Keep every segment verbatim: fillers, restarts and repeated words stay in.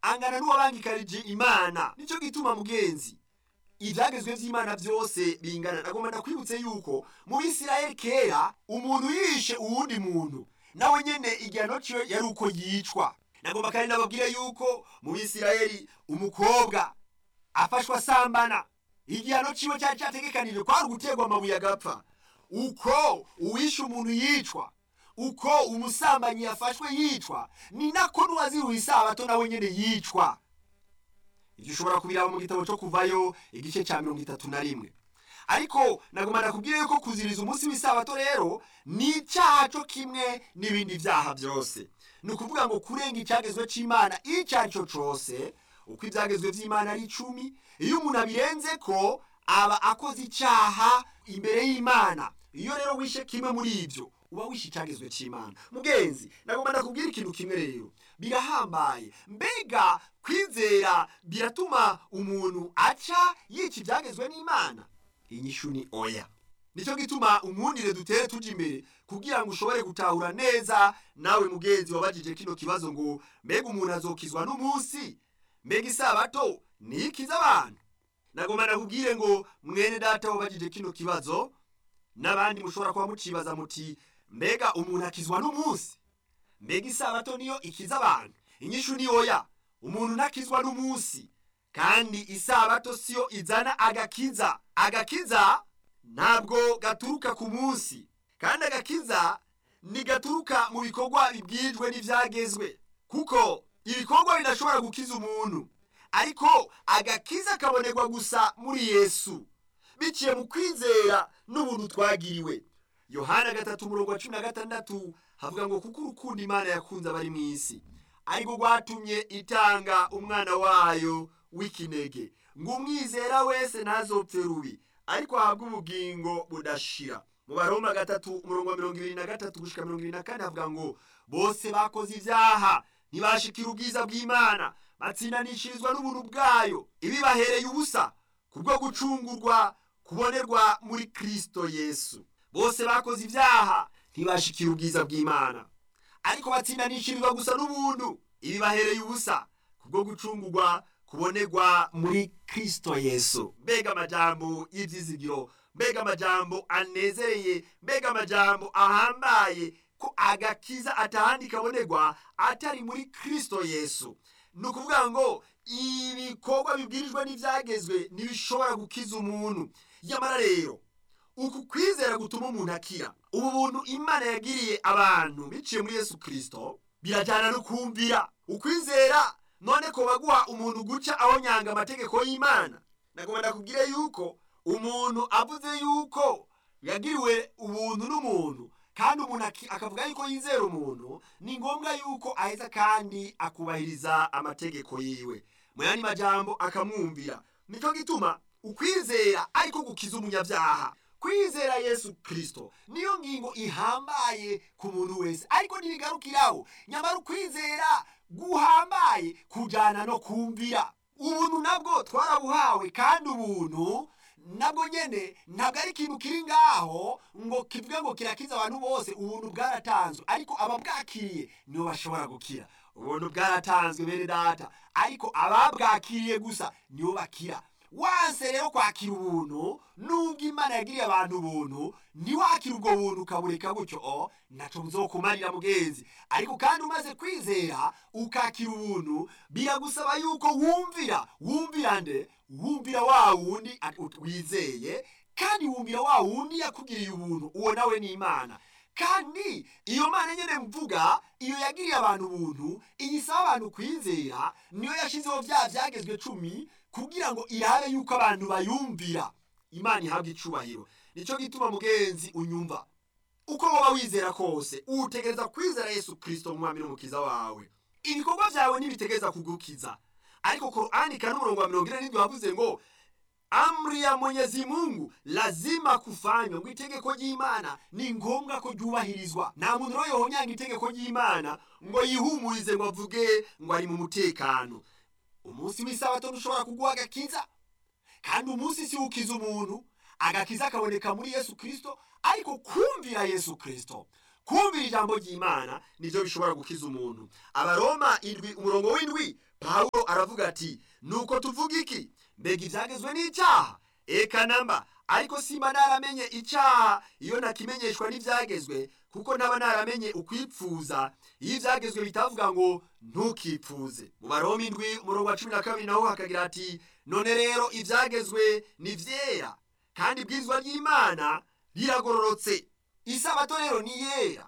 angana n'uwabangikarije Imana. Nico gituma mugenzi, ivyagezwe vy'Imana vyose bingana. Nagomba ndakwibutse yuko mu Bisirayeli kera umuntu yishe uwundi muntu nawe nyene igihano ciwe yari uko yicwa. Nagomba kandi nababwire yuko mu Bisirayeli umukobwa afashwa asambana, igihano ciwe cyari cyategekanije kwari gutegwa amabuye agapfa. Uko uwishe umuntu yicwa, uko umusambanyi yafashwe yicwa, ni nako n'uwaziruye isabato nawe nyene yicwa. Ivyo ushobora kubiraba mu gitabo cyo Kuvayo igice cya mirongo itatu na rimwe. Ariko nagomba ndakubwire yuko kuziriza umunsi w'isabato rero ni icyaha cyo kimwe n'ibindi vyaha byose. Ni ukuvuga ngo kurenga icyagezwe c'Imana icyo ari cyo cose, uko ivyagezwe vy'Imana ari icumi, iyo umuntu abirenze ko aba akoze icyaha imbere y'Imana. Iyo rero wishe kimwe muri ivyo uba wishe icyagezwe c'Imana. Mugenzi, nagomba ndakubwira ikintu kimwe rero birahambaye. Mbega kwizera biratuma umuntu aca yica ivyagezwe n'Imana? Inyishu ni oya. Nico gituma umundire dutere tuja imbere kugira ngo ushobore gutahura neza nawe mugenzi wabajije kino kibazo ngo mbega umuntu azokizwa n'umunsi? Mbega isabato nikiza abantu? Nagomba nakubwire ngo mwene data wabajije kino kibazo n'abandi mushobora kuba mucibaza muti mbega umuntu akizwa n'umunsi? Mbega isabato niyo ikiza abantu? Inyishu ni oya. Umuntu ntakizwa n'umunsi, kandi isabato siyo izana agakiza. Agakiza ntabwo gaturuka ku munsi, kandi agakiza ni gaturuka mu bikorwa bibwijwe n'ivyagezwe, kuko ibikorwa bidashobora gukiza umuntu. Ariko agakiza kabonerwa gusa muri Yesu biciye mu kwizera n'ubuntu twagiriwe. Yohana gatatu umurongo wa cumi na gatandatu havuga ngo kuko urukundo Imana yakunze abari mu isi ariko rwatumye itanga umwana wayo w'ikinege ngo umwizera wese ntazopfe rubi ariko ahabwe ubugingo budashira. Mu Baroma gatatu umurongo wa mirongo ibiri na gatatu gushika mirongo ibiri na kane havuga ngo bose bakoze ivyaha ntibashikira ubwiza bw'Imana, batsindanishirizwa n'ubuntu bwayo, ibibahereye ubusa kubwo gucungurwa kubonerwa muri Kristo Yesu. Bose bakoze ivyaha ntibashikira ubwiza bw'Imana, ariko batsindanishirizwa gusa n'ubuntu, ibibahereye ubusa kubwo gucungurwa kubonerwa muri Kristo Yesu. Mbega amajambo y'ivyizigiro, mbega amajambo anezereye, mbega amajambo ahambaye ko agakiza atahandi kabonerwa atari muri Kristo Yesu. Ni ukuvuga ngo ibikorwa bibwirijwe n'ivyagezwe ntibishobora gukiza umuntu. Yamara rero uku kwizera gutuma umuntu akira. Ubu buntu Imana yagiriye abantu biciye muri Yesu Kristo birajana no kumvira. Ukwizera none ko baguha umuntu guca aho nyanga amategeko y'Imana. Nagomba ndakubwire yuko umuntu avuze yuko yagiriwe ubuntu n'umuntu, kandi umuntu akavuga yuko yizera umuntu, ni ngombwa yuko aheza kandi akubahiriza amategeko yiwe, mu yandi majambo akamwumvira. Nico gituma ukwizera ariko gukiza umunyabyaha. Kwizera Yesu Kristo niyo ngingo ihambaye ku muntu wese, ariko ntibigarukiraho. Nyamara ukwizera guhambaye kujana no kumvira. Ubuntu nabwo twarabuhawe, kandi ubuntu nabwo nyene ntabwo ari ikintu kiri ngaho ngo kivuge ngo kirakiza abantu bose. Ubuntu bwaratanzwe, ariko ababwakiriye nibo bashobora gukira. Ubuntu bwaratanzwe bene data, ariko ababwakiriye gusa nibo bakira. Wanse rero kwakira ubuntu, nubwo Imana yagiriye abantu ubuntu, ntiwakira ubwo buntu ukabureka gutyo, o naco buzokumarira mugenzi. Ariko kandi umaze kwizera ukakira ubuntu, biragusaba yuko wumvira. Wumvira nde? Wumvira wa wundi wizeye, kandi wumvira wa wundi yakugiriye ubuntu. Uwo nawe ni Imana. Kandi iyo Mana nyene mvuga, iyo yagiriye abantu ubuntu, iyisaba abantu kwizera, niyo yashizeho vya vyagezwe cumi kugira ngo irabe yuko abantu bayumvira. Imana ihabwe icubahiro. Nico gituma mugenzi unyumva, uko woba wizera kose utegereza kwizera Yesu Kristo mwami n'umukiza wawe. Ibikorwa vyawe ntibitegeza kugukiza, ariko Qur'ani kandi umurongo wa mirongo ine n'indwi wavuze ngo amri ya Mwenyezi Mungu lazima kufanywa. Ngo itegeko ry'Imana ni ngombwa ko ryubahirizwa. Nta muntu rero yohonyanga itegeko ry'Imana ngo yihumurize ngo avuge ngo ari mu mutekano. Umunsi w'isabato ntushobora kuguha agakiza, kandi umunsi si ukiza umuntu. Agakiza kaboneka muri Yesu Kristo, ariko kumvira Yesu Kristo, kumvira ijambo ry'Imana nivyo bishobora gukiza umuntu. Abaroma indwi umurongo w'indwi Pawulo aravuga ati nuko tuvuga iki? Mbega ibyagezwe n'icyaha? Eka namba, ariko simba naramenye icyaha iyo nakimenyeshwa n'ibyagezwe, kuko ntaba naramenye ukwipfuza iyo ibyagezwe bitavuga ngo ntukipfuze. Mu Baroma indwi umurongo wa cumi na kabiri naho hakagira ati none rero ibyagezwe ni vyera kandi ibwirizwa ry'Imana riragororotse. Isabato rero ni yera.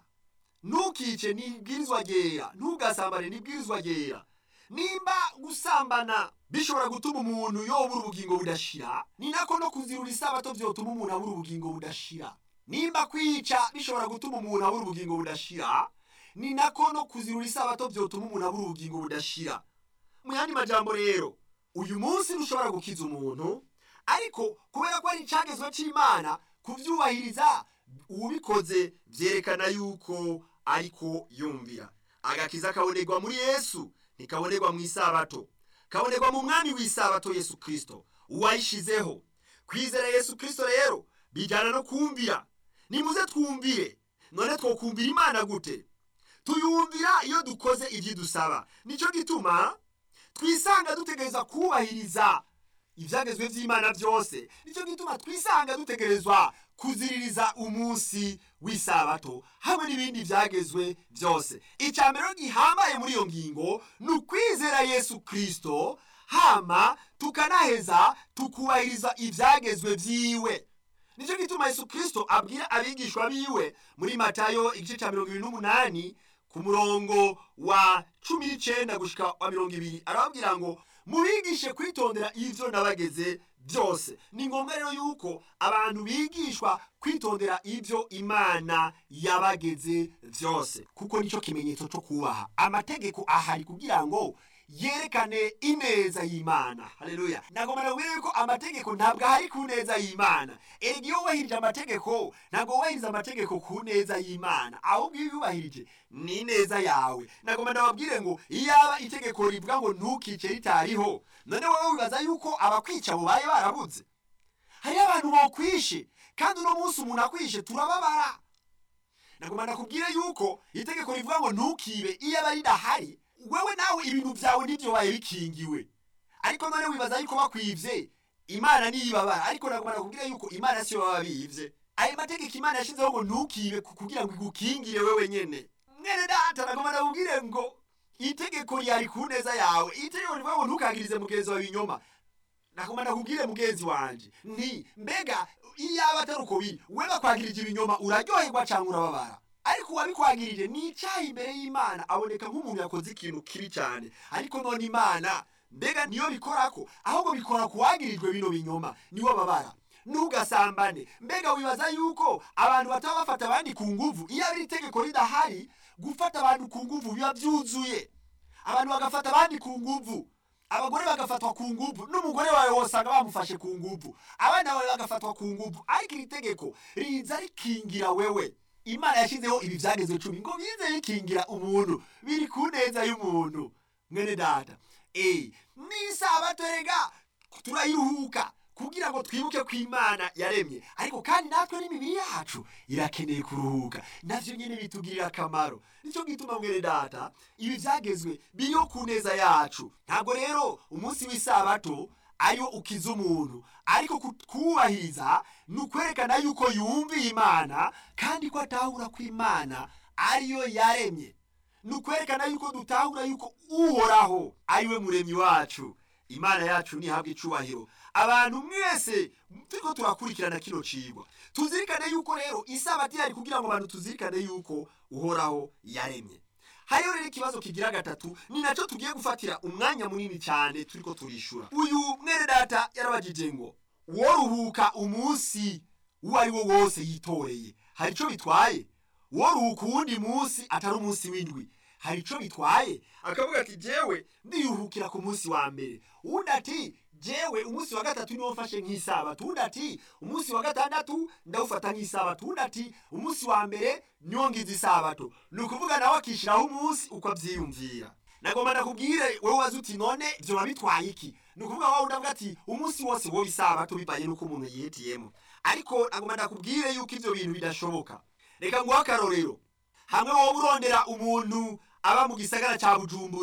Ntukice ni ibwirizwa ryera, ntugasambane ni ibwirizwa ryera. Nimba gusambana bishobora gutuma umuntu yobura ubugingo budashira, ni nako no kuzirura isabato vyotuma umuntu abura ubugingo budashira. Nimba kwica bishobora gutuma umuntu abura ubugingo budashira, ni nako no kuzirura isabato vyotuma umuntu abura ubugingo budashira. Mu yandi majambo rero, uyu munsi ntushobora gukiza umuntu, ariko kubera ko ari icagezwe c'Imana, kuvyubahiriza ubikoze vyerekana yuko ariko yumvira. Agakiza kabonerwa muri Yesu, nikabonerwa mu isabato. Kabonerwa mu mwami w'isabato Yesu Kristo uwayishizeho. Kwizera Yesu Kristo rero bijana no kumvira. Nimuze twumvire. None twokumvira Imana gute? Tuyumvira iyo dukoze ivyo dusaba. Nico gituma twisanga dutegereza kubahiriza ivyagezwe vy'Imana byose. Nico gituma twisanga dutegerezwa kuziririza umunsi w'isabato hamwe n'ibindi vyagezwe byose. Icambere gihambaye muri iyo ngingo nukwizera Yesu Kristo, hama tukanaheza tukubahiriza ivyagezwe vyiwe. Nico gituma Yesu Kristo abwira abigishwa biwe muri Matayo igice ca mirongo ibiri n'umunani ku murongo wa cumi n'icenda gushika wa mirongo ibiri, arababwira ngo mubigishe kwitondera ivyo nabageze byose. Ni ngombwa rero yuko abantu bigishwa kwitondera ivyo Imana yabageze byose, kuko nico kimenyetso cyo kubaha. Amategeko ahari kugira ngo yerekane ineza y'Imana. Haleluya. Nagomba nabwire yuko amategeko ntabwo ahari ku neza y'Imana. Erega iyo wubahirije amategeko, ntabwo wubahiriza amategeko ku neza y'Imana, ahubwo iyo yubahirije ni neza yawe. Nagomba nababwire ngo iyaba itegeko rivuga ngo ntukice ritariho, none wowe wibaza yuko abakwica bo baye barabuze? Hari abantu bokwishe, kandi uno munsi umuntu akwishe turababara. Nagomba nakubwire yuko itegeko rivuga ngo ntukibe iyaba ridahari, wewe nawe ibintu vyawe nivyo baye bikingiwe. Ariko none wibaza yuko bakwivye Imana niyibabara. Ariko nagomba nakubwire yuko Imana siyo baba bivye. Ayo mategeko Imana yashizeho ngo ntukibe kugira ngo igukingire wewe nyene. Mwene data, nagomba nakubwire ngo itegeko ryari ku neza yawe. Itegeko rivuga ngo ntukagirize mugenzi wawe ibinyoma. Nagomba nakubwire mugenzi wanje nti mbega iyaba atari uko biri, we bakwagirije ibinyoma uraryoherwa canke urababara? Ariko wabikwagirije ni icyaha imbere y'Imana, aboneka nk'umuntu yakoze ikintu kibi cyane. Ariko none Imana mbega niyo bikorako, ahubwo bikora kuwagirijwe bino binyoma niwo babara. Ntugasambane. Mbega wibaza yuko abantu bataba bafata abandi ku nguvu? Iyo ari itegeko ridahari, gufata abantu ku nguvu biba byuzuye. Abantu bagafata abandi ku nguvu, abagore bagafatwa ku nguvu, n'umugore wawe wosanga bamufashe ku nguvu, abana bawe bagafatwa ku nguvu. Ariko iri tegeko riza rikingira wewe. Imana yashizeho ibi vyagezwe cumi ngo bize bikingira umuntu, biri ku neza y'umuntu. Mwene data, eh n'isabato rega turayiruhuka kugira ngo twibuke ko Imana yaremye, ariko kandi natwe n'imibiri yacu irakeneye kuruhuka, navyo nyene bitugirira akamaro. Nico gituma mwene data ibi vyagezwe biriho ku neza yacu. Ntabwo rero umunsi w'isabato ayo ukiza umuntu, ariko kubahiriza nukwerekana yuko yumviye Imana kandi ko atahura ko Imana ariyo yaremye. Nukwerekana yuko dutahura yuko uhoraho ariwe muremyi wacu. Imana yacu nihabwe icubahiro. Abantu mwese turiko turakurikirana kino cigwa, tuzirikane yuko rero isabato yari kugira ngo abantu tuzirikane yuko uhoraho yaremye. Hariyo rero ikibazo kigira gatatu, ni naco tugiye gufatira umwanya munini cyane turiko turishura. Uyu mwene data yarabajije ngo woruhuka umunsi uwo ari wo wose yitoreye, hari ico bitwaye? Woruhuka uwundi munsi atari umunsi w'indwi, hari ico bitwaye? Akavuga ati jewe ndiyuhukira ku munsi wa mbere. Uwundi ati jewe umunsi wa gatatu niwo mfashe nk'isabato. Uwundi ati umunsi wa gatandatu ndawufata nk'isabato. Uwundi ati umunsi wa mbere niwo ngize isabato. Nukuvuga nawe akishiraho umunsi uko avyiyumvira. Nagomba nakubwire wewe wazi uti none ivyo babitwaye iki? Nukuvuga wowe ndavuga ati umunsi wose wo isabato bibaye nuko umuntu yihitiyemo. Ariko nagomba nakubwire yuko ivyo bintu bidashoboka. Reka nguha akarorero. Hamwe wowe urondera umuntu aba mu gisagara ca Bujumbura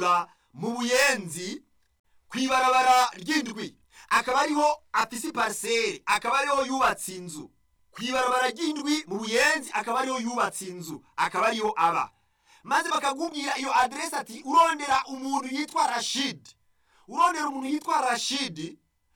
mu Buyenzi kwibarabara ry'indwi, akaba ariho afise parcelle, akaba ariho yubatse inzu. Kwibarabara ry'indwi mu Buyenzi akaba ariho yubatse inzu, akaba ariho aba. Maze bakagubwira iyo adresse ati urondera umuntu yitwa Rashid. Urondera umuntu yitwa Rashid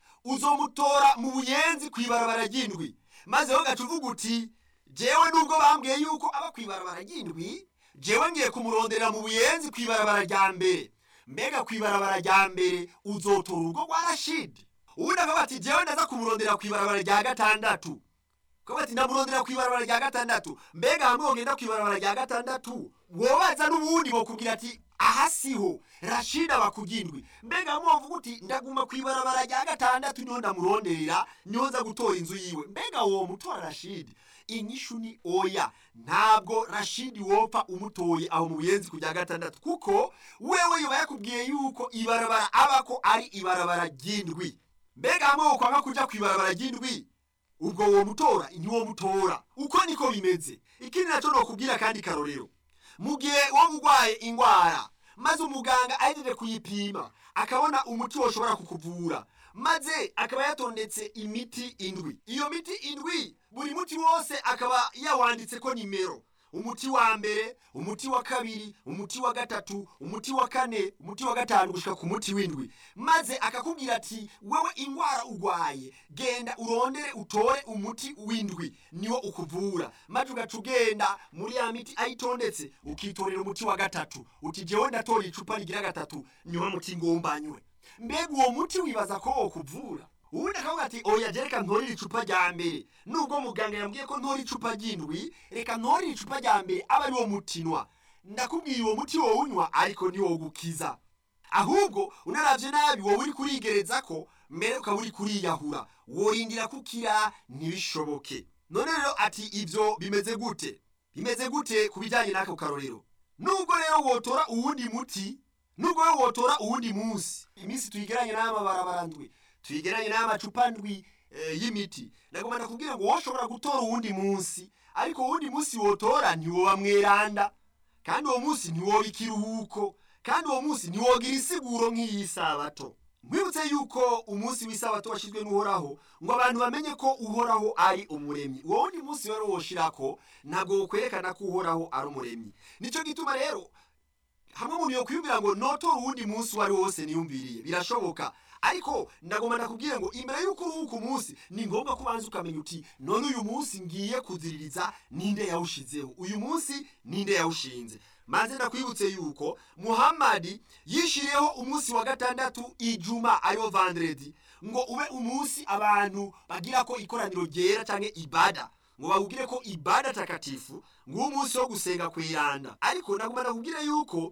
uzomutora mu Buyenzi kwibarabara ry'indwi. Maze ho gacuvuga uti jewe nubwo bambwiye yuko aba kwibarabara ry'indwi, jewe ngiye kumurondera mu Buyenzi kwibarabara rya mbere. Mbega kwibarabara rya mbere uzotora urugo rwa Rashid? Ubundi akaba ati jewe ndaza kumurondera kwibarabara rya gatandatu. Kwa ati ndamurondera kwibarabara rya gatandatu. Mbega hamwe ugenda kwibarabara rya gatandatu, wobaza n'ubundi bokubwira ati aha siho Rashid abakugindwi. Mbega hamwe uvuga uti ndaguma kwibarabara rya gatandatu niho ndamuronderera niho nza gutora inzu yiwe. Mbega wo mutora Rashid? Inyishu ni oya. Ntabwo Rashid wopfa umutoye aho mu Buyenzi kujya gatandatu, kuko wewe yoba yakubwiye yuko ibarabara abako ari ibarabara ry'indwi. Mbega hamwe ukwanga kuja kwibarabara ry'indwi, ubwo wo mutora niwo mutora. Uko niko bimeze. Ikindi naco no kubwira kandi karorero, mu gihe wo mugwaye ingwara maze umuganga ahejeje kuyipima akabona umuti woshobora kukuvura, maze akaba yatondetse imiti indwi. Iyo miti indwi buri muti wose akaba yawanditse ko nimero: umuti wa mbere, umuti wa kabiri, umuti wa gatatu, umuti wa kane, umuti wa gatanu gushika ku muti w'indwi. Maze akakubwira ati wewe ingwara ugwaye genda urondere utore umuti w'indwi niwo ukuvura. Maze ugacugenda muri ya miti ayitondetse ukitorera umuti wa gatatu, uti jewe ndatora icupa rigira gatatu nyuma muti ngombanywe. Mbega uwo muti wibaza ko wokuvura? Ubundi akavuga ati oya jereka ntorira icupa rya mbere, nubwo muganga yambwiye ko ntora icupa ry'indwi, reka ntorira icupa rya mbere aba ari wo mutinwa. Ndakubwiye uwo muti wo unywa ariko ni wo gukiza. Ahubwo unaravye nabi wowe uri kurigereza ko mbere ukaba uri kuriyahura, worindira kukira ntibishoboke. None rero ati ivyo bimeze gute? Bimeze gute kubijanye n'ako karorero? Nubwo rero wotora uwundi muti, nubwo rero wotora uwundi munsi, iminsi tuyigeranye n'amabarabara ndwi, tuyigeranye n'amacupa ndwi e, y'imiti, nagomba ndakubwira ngo woshobora gutora uwundi munsi, ariko uwundi munsi wotora ntiwoba mweranda, kandi uwo munsi ntiwoba ikiruhuko, kandi uwo munsi ntiwogira isiguro nk'iyi sabato. Mwibutse yuko umunsi w'isabato washizwe n'Uhoraho ngo abantu bamenye ko Uhoraho ari umuremyi. Uwo wundi munsi rero woshirako ntabwo wokwerekana ko Uhoraho ari umuremyi. Nico gituma rero hamwe umuntu yokwiyumvira ngo notora uwundi munsi wari wose niyumviriye, birashoboka. Ariko ndagomba ndakubwira ngo imbere yuko uruhuka umunsi ni ngombwa kubanza ukamenya uti none uyu munsi ngiye kuziririza ninde yawushizeho, uyu munsi ninde yawushinze. Maze ndakwibutse yuko Muhammad yishiriyeho umunsi wa gatandatu ijuma ariyo vendredi ngo ube umunsi abantu bagira ko ikoraniro ryera canke ibada, ngo bawugire ko ibada takatifu, ngo umunsi wo gusenga kwiranda. Ariko ndagomba ndakubwira yuko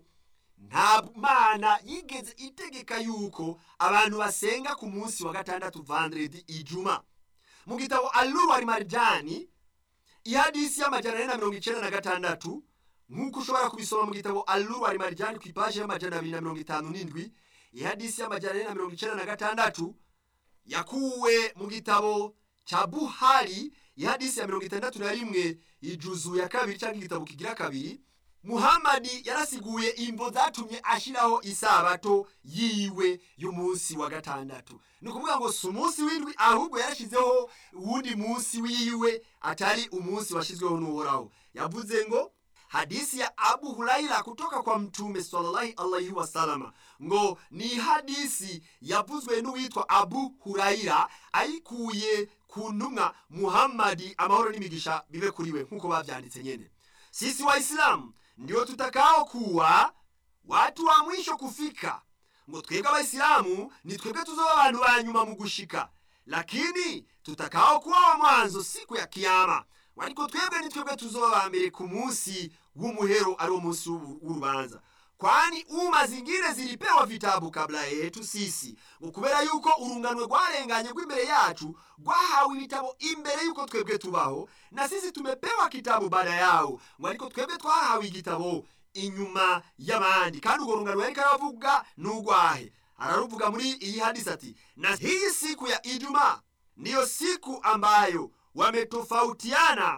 nta Mana yigeze itegeka yuko abantu basenga ku munsi wa gatandatu vendredi ijuma. Mu gitabo Al-Lulu al-Marjani ihadisi y'amajana ane na mirongo icenda na gatandatu, nkuko ushobora kubisoma mu gitabo Al-Lulu al-Marjani ku ipaji y'amajana abiri na mirongo itanu n'indwi, ihadisi y'amajana ane na mirongo icenda na gatandatu yakuwe mu gitabo cha Buhari ihadisi ya mirongo itandatu na rimwe ijuzu ya kabiri cyangwa igitabo kigira kabiri. Muhammad yarasiguye imvo zatumye ashiraho isabato yiwe y'umunsi wa gatandatu. Nukuvuga ngo si umunsi w'indwi, ahubwo yarashizeho uwundi munsi wiwe atari umunsi washizweho n'Uhoraho. Yavuze ngo hadisi ya Abu Huraira kutoka kwa Mtume sallallahu alaihi wasallam, ngo ni hadisi yavuzwe n'uwitwa Abu Huraira ayikuye ku ntumwa Muhammad, amahoro n'imigisha bibe kuri we, nkuko bavyanditse nyene. Sisi Waislamu ndio tutakao kuwa watu wa mwisho kufika, ngo twebwe Abayisilamu ni twebwe tuzoba abantu ba nyuma mu gushika, lakini tutakao kuwa wa mwanzo siku ya kiyama, ariko twebwe ni twebwe tuzoba ba mbere ku munsi w'umuhero ari umunsi w'urubanza. Kwani umma zingine zilipewa vitabu kabla yetu sisi, ukubera yuko urunganwe rwarenganye rw'imbere yacu rwahawe ibitabo imbere yuko twebwe tubaho, na sisi tumepewa kitabu baada yao, ariko twebwe twahawe igitabo inyuma y'abandi. Kandi urwo runganwe yariko aravuga n'ugwahe, araruvuga muri iyi hadisi ati, na hii siku ya Ijumaa ndiyo siku ambayo wametofautiana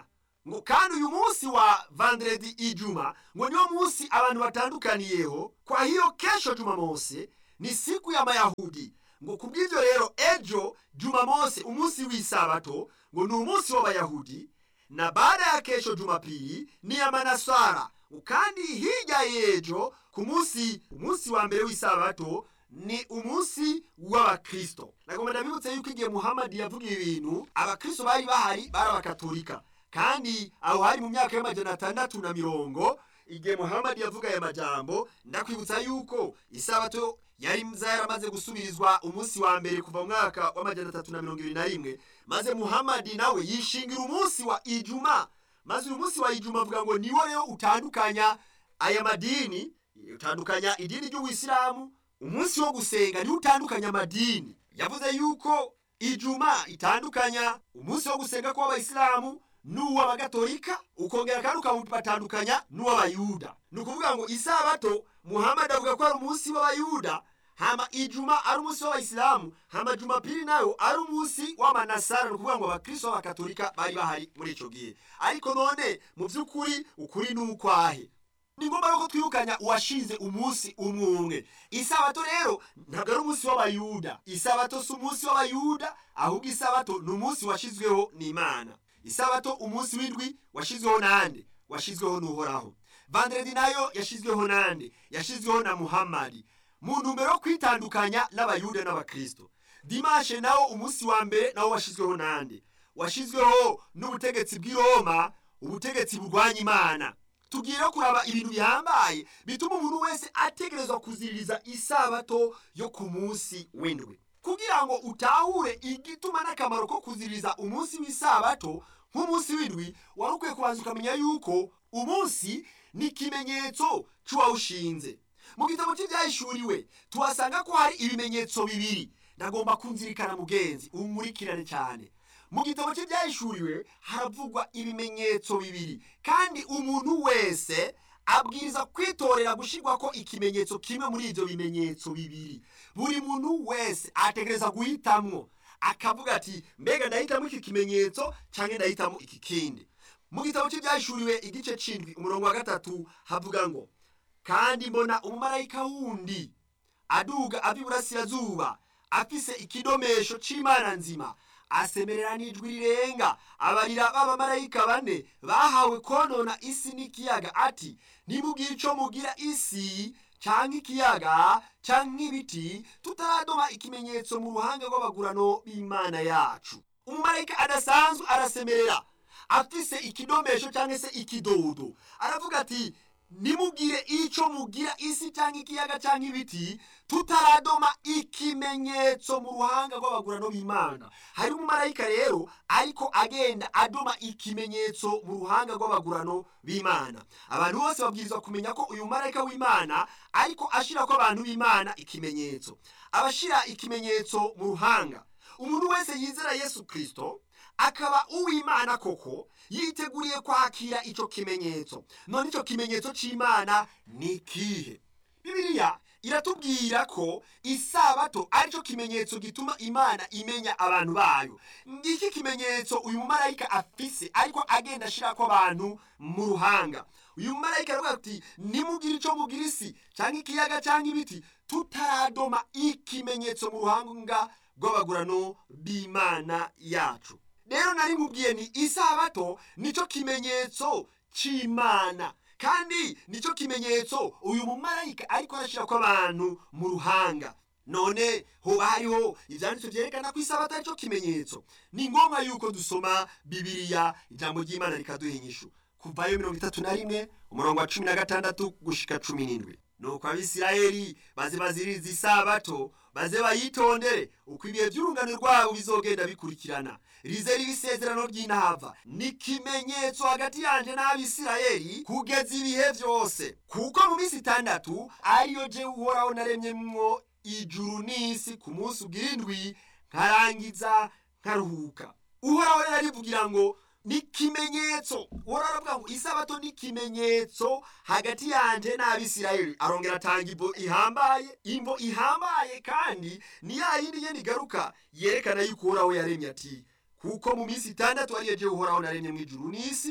ngo kandi uyu munsi wa vendredi ijuma ngo niyo munsi abantu batandukaniyeho. Kwa hiyo kesho Jumamosi ni siku ya Mayahudi. Ngo kubw'ivyo rero ejo Jumamosi umunsi w'isabato ngo ni umunsi w'Abayahudi, na baada ya kesho Jumapili ni ya Manasara. Kandi hirya y'ejo ku munsi umunsi wa mbere w'isabato ni umunsi w'Abakristo. Nagomba ndabibutse yuko igihe Muhammad yavuga ibintu Abakristo bari bahari bari Abakatolika, kandi aho hari mu myaka y'amajana atandatu na mirongo igihe Muhammad yavuga aya majambo. Ndakwibutsa yuko isabato yari yaramaze gusubirizwa umunsi wa mbere kuva mu mwaka w'amajana atatu na mirongo ibiri na rimwe, maze Muhammad nawe yishingira umunsi wa Ijuma. Maze uyu munsi wa Ijuma avuga ngo niwo rero utandukanya aya madini, utandukanya idini ry'Uwisilamu. Umunsi wo gusenga ni utandukanya amadini. Yavuze yuko Ijuma itandukanya umunsi wo gusenga kw'Abayisilamu n'uw'Abagatolika, ukongera kandi ukabatandukanya n'uw'Abayuda. Ni ukuvuga ngo isabato Muhammad avuga ko ari umunsi w'Abayuda, hama Ijuma ari umunsi w'Abayisilamu, hama Jumapili nayo ari umunsi w'Amanasara. Ni ukuvuga ngo Abakristo b'Abakatolika bari bahari muri ico gihe. Ariko none mu vy'ukuri ukuri n'ukwahe? Ni ngombwa yuko twibukanya uwashinze umunsi umwe umwe. Isabato rero ntabwo ari umunsi w'Abayuda. Isabato si umunsi w'Abayuda, ahubwo isabato ni umunsi washizweho n'Imana. Isabato umunsi w'indwi washizweho nande? Washizweho n'Uhoraho. Vendredi nayo yashizweho nande? Yashizweho na Muhammad, mu ntumbero yo kwitandukanya n'Abayuda n'Abakristo. Dimanche nawo umunsi wa mbere nawo washizweho nande? Washizweho n'ubutegetsi bw'i Roma, ubutegetsi burwanya Imana. Tugira kuraba ibintu bihambaye bituma umuntu wese ategerezwa kuziririza isabato yo ku munsi w'indwi. Kugira ngo utahure igituma n'akamaro ko kuziririza umunsi w'isabato nk'umunsi w'indwi, wari ukwiye kubanza ukamenya yuko umunsi ni ikimenyetso c'uwawushinze. Mu gitabo cy'ivyahishuriwe tuhasanga ko hari ibimenyetso bibiri. Ndagomba kunzirikana mugenzi umurikirane cyane. Mu gitabo cy'ivyahishuriwe haravugwa ibimenyetso bibiri, kandi umuntu wese abwiriza kwitorera gushirwa ko ikimenyetso kimwe muri ivyo bimenyetso bibiri. Buri muntu wese ategereza guhitamwo, akavuga ati mbega ndahitamo iki kimenyetso canke ndahitamo iki kindi. Mu gitabo cy'ivyahishuriwe igice c'indwi umurongo wa gatatu havuga ngo, kandi mbona umumarayika wundi aduga ava iburasirazuba afise ikidomesho c'Imana nzima, asemerera n'ijwi rirenga abarira b'abamarayika bane bahawe konona isi n'ikiyaga ati, nimugire ico mugira isi canke ikiyaga canke ibiti, tutaradoma ikimenyetso mu ruhanga rw'abagurano b'Imana yacu. Umumarayika adasanzwe arasemerera afise ikidomesho canke se ikidodo, aravuga ati, nimugire ico mugira isi canke ikiyaga canke ibiti, tutaradoma ikimenyetso mu ruhanga rw'abagurano b'Imana. Hari umumarayika rero ariko agenda adoma ikimenyetso mu ruhanga rw'abagurano b'Imana. Abantu bose babwirizwa kumenya ko uyu marayika w'Imana ariko ashira ko abantu b'Imana ikimenyetso. Abashira ikimenyetso mu ruhanga, umuntu wese yizera Yesu Kristo akaba uw'Imana koko, yiteguriye kwakira ico kimenyetso. None ico kimenyetso c'Imana ni kihe? Bibiliya iratubwira ko isabato ari cyo kimenyetso gituma Imana imenya abantu bayo. Ngiki kimenyetso uyu mumarayika afise ariko agenda ashira ko abantu mu ruhanga. Uyu mumarayika aravuga ati, nimugire ico mugira isi canke ikiyaga canke ibiti, tutaradoma ikimenyetso mu ruhanga rw'abagurano b'Imana yacu. Rero nari nkubwiye ni isabato nico kimenyetso c'Imana, kandi nico kimenyetso uyu mumarayika ariko arashira ko abantu mu ruhanga. None hoba hariho ivyanditswe vyerekana ko isabato arico kimenyetso? Ni ngombwa yuko dusoma Bibiliya, ijambo ry'Imana rikaduha inyishu. Kuvayo mirongo itatu na rimwe umurongo wa cumi na gatandatu gushika cumi n'indwi. Nuko Abisirayeli baze baziriza isabato, baze bayitondere uko ibihe by'urungano rwabo bizogenda bikurikirana. Rize ribe isezerano ry'intahava, ni kimenyetso hagati yanje n'Abisirayeli kugeza ibihe vyose. Kuko mu minsi itandatu ariyo je Uhoraho naremyemwo ijuru n'isi, ku munsi ugirindwi nkarangiza nkaruhuka. Uhoraho yarivugira ngo ni kimenyetso. Uhoraho aravuga ngo isabato ni kimenyetso hagati yanje n'Abisirayeli. Arongera atanga imvo ihambaye, imvo ihambaye kandi ni ya yindi nyene igaruka yerekana yuko Uhoraho yaremye ati, kuko mu minsi itandatu ariyo je Uhoraho naremye mu ijuru n'isi,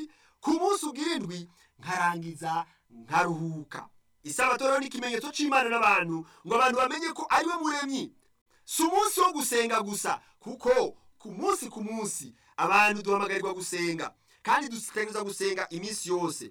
ku munsi ugira indwi nkarangiza nkaruhuka. Isabato rero ni ikimenyetso c'Imana n'abantu, ngo abantu bamenye ko ari we muremyi. Si umunsi wo gusenga gusa, kuko ku munsi ku munsi abantu duhamagarirwa gusenga, kandi dutegerezwa gusenga iminsi yose.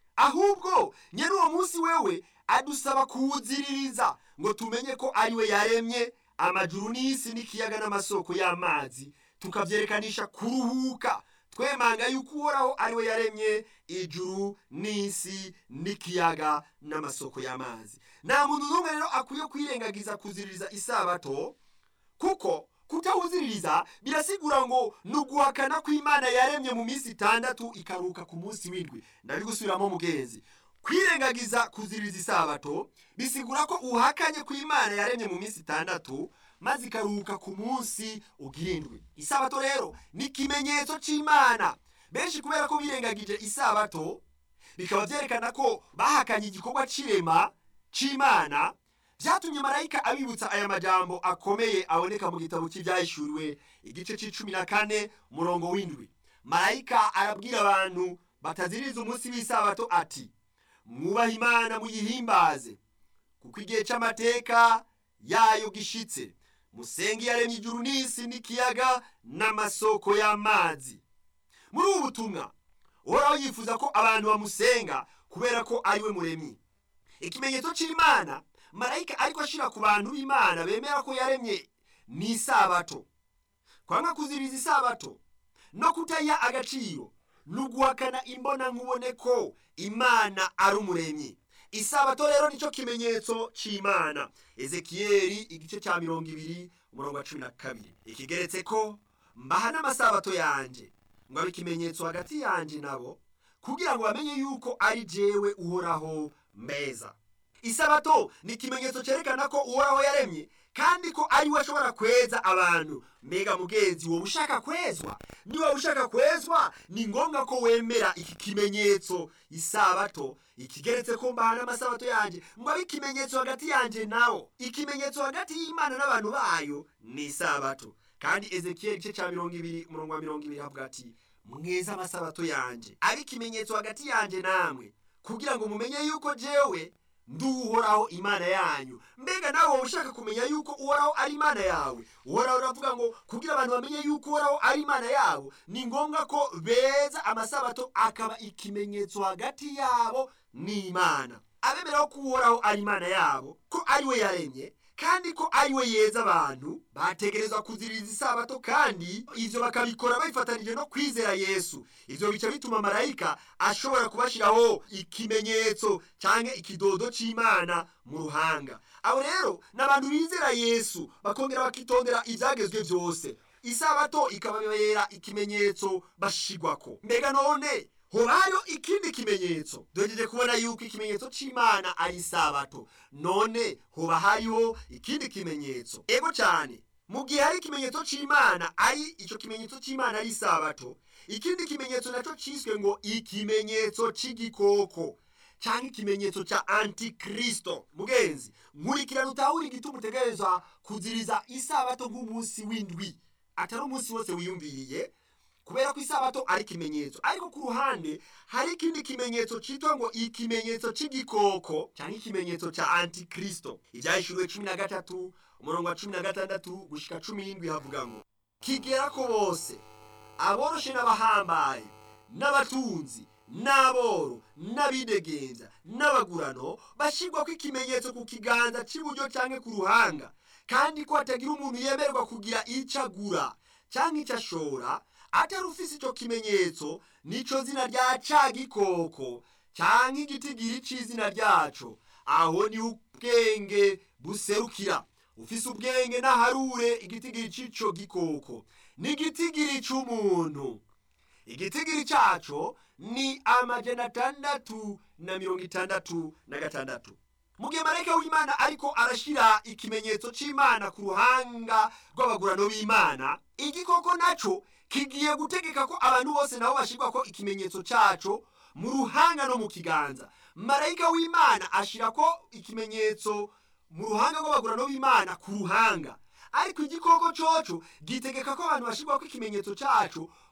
Ahubwo nyene uwo munsi wewe adusaba kuwuziririza, ngo tumenye ko ari we yaremye amajuru n'isi n'ikiyaga n'amasoko y'amazi, tukavyerekanisha kuruhuka, twemanga yuko Uhoraho ari we yaremye ijuru n'isi n'ikiyaga n'amasoko y'amazi. Nta muntu n'umwe rero akwiye kwirengagiza kuziririza isabato, kuko kutawuziririza birasigura ngo nuguhakana ko Imana yaremye mu minsi itandatu ikaruhuka ku munsi w'indwi. Ndabigusubiramo mugenzi, kwirengagiza kuziririza isabato bisigura ko uhakanye ko Imana yaremye mu minsi itandatu maze ikaruhuka ku munsi ugira indwi. Isabato rero ni ikimenyetso c'Imana. Benshi kubera ko birengagije isabato, bikaba vyerekana ko bahakanye igikorwa c'irema c'Imana, vyatumye marayika abibutsa aya majambo akomeye aboneka mu gitabo cy'ivyahishuriwe igice c'icumi na kane umurongo w'indwi. Marayika arabwira abantu bataziririza umunsi w'isabato ati, mwubaha Imana muyihimbaze, kuko igihe c'amateka yayo gishitse. Musenge yaremye ijuru n'isi n'ikiyaga n'amasoko y'amazi. Muri ubu butumwa Uhoraho yifuza ko abantu bamusenga kubera ko ari we muremyi. Ikimenyetso c'Imana marayika ariko ashira ku bantu b'Imana bemera ko yaremye ni isabato. Kwanga kuziriza isabato no kutayiha agaciro nuguhakana imbona nkubone ko Imana ari umuremyi. Isabato rero nico kimenyetso c'Imana. Ezekiyeli igice cya mirongo ibiri umurongo wa cumi na kabiri. Ikigeretse ko mbaha n'amasabato yanje, ngo abe ikimenyetso hagati yanje nabo, kugira ngo bamenye yuko ari jewe Uhoraho mbeza. Isabato ni ikimenyetso cerekana ko Uhoraho yaremye, kandi ko ari we ashobora kweza abantu. Mbega mugenzi, wowe ushaka kwezwa? Niba ushaka kwezwa, ni ngombwa ko wemera iki kimenyetso isabato. Ikigeretse ko mbaha n'amasabato yanje, ngo abe ikimenyetso hagati yanje nawo. Ikimenyetso hagati y'Imana n'abantu bayo ni isabato. Kandi Ezekiyeli igice cya mirongo ibiri umurongo wa mirongo ibiri havuga ati, mweza amasabato yanje abe ikimenyetso hagati yanje namwe, kugira ngo mumenye yuko jewe ndi Uhoraho Imana yanyu. Mbega nawe ushaka kumenya yuko Uhoraho ari Imana yawe? Uhoraho aravuga ngo kugira abantu bamenye yuko Uhoraho ari Imana yabo, ni ngombwa ko beza amasabato akaba ikimenyetso hagati yabo n'Imana. Abemera ko Uhoraho ari Imana yabo, ko ari we yaremye, kandi ko ari we yeza abantu, bategerezwa kuziririza isabato, kandi ivyo bakabikora babifatanije no kwizera Yesu. Ivyo bica bituma marayika ashobora kubashiraho ikimenyetso canke ikidodo c'Imana mu ruhanga. Abo rero n'abantu bizera Yesu bakongera bakitondera ivyagezwe vyose. Isabato ikababera ikimenyetso bashigwako. Mbega none hoba hariho ikindi kimenyetso? Duhejeje kubona yuko ikimenyetso c'Imana ari isabato. None hoba hariho ikindi kimenyetso? Ego cyane. Mu gihe hari ikimenyetso c'Imana ari ico kimenyetso c'Imana ari isabato, ikindi kimenyetso naco ciswe ngo ikimenyetso c'igikoko canke ikimenyetso ca Antikristo. Mugenzi, nkurikirana utahura igituma utegerezwa kuziriza isabato nk'umunsi w'indwi, atari umunsi wose wiyumviriye, kubera ko isabato ari ikimenyetso. Ariko ku ruhande hari ikindi kimenyetso citwa ngo ikimenyetso c'igikoko canke ikimenyetso ca Antikristo. Ivyahishuriwe cumi na gatatu umurongo wa cumi na gatandatu gushika cumi n'indwi havuga ngo, kigera ko bose aboroshe n'abahambaye n'abatunzi n'aboro n'abidegenza n'abagurano bashirwa ko ikimenyetso ku kiganza cy'iburyo canke ku ruhanga, kandi ko hatagira umuntu yemerwa kugira ico agura canke ico ashora atari ufise ico kimenyetso nico zina rya ca gikoko canke igitigiri c'izina ryaco. Aho ni ubwenge buserukira. Ufise ubwenge naharure igitigiri c'ico gikoko n'igitigiri c'umuntu. Igitigiri caco ni amajana atandatu na mirongo itandatu na gatandatu. Mugihe marayika w'Imana ariko arashira ikimenyetso c'Imana ku ruhanga rw'abagurano b'Imana, igikoko naco kigiye gutegeka ko abantu bose nabo bashirwa ko ikimenyetso caco mu ruhanga no mu kiganza. Marayika w'Imana ashira ko ikimenyetso mu ruhanga rw'abagurano b'Imana ku ruhanga, ariko igikoko coco gitegeka ko abantu bashirwa ko ikimenyetso caco